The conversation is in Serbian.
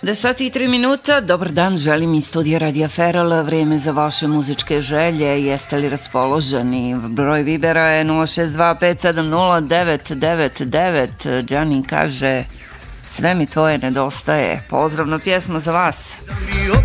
10:03, dobar dan, želim iz studija Radija Feral, vrijeme za vaše muzičke želje, jeste li raspoloženi? Broj Vibera je 062-570-999, Đani kaže, sve mi tvoje nedostaje, pozdravna pjesma za vas.